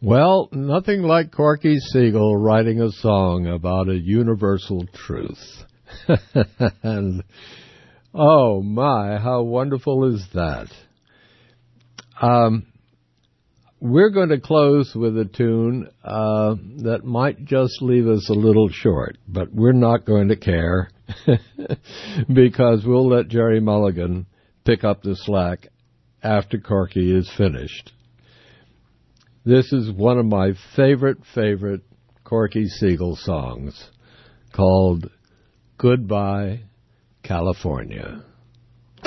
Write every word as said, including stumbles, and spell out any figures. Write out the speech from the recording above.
Well, nothing like Corky Siegel writing a song about a universal truth. And, oh my, how wonderful is that? Um, we're going to close with a tune uh, that might just leave us a little short, but we're not going to care because we'll let Gerry Mulligan pick up the slack after Corky is finished. This is one of my favorite, favorite Corky Siegel songs called Goodbye, California.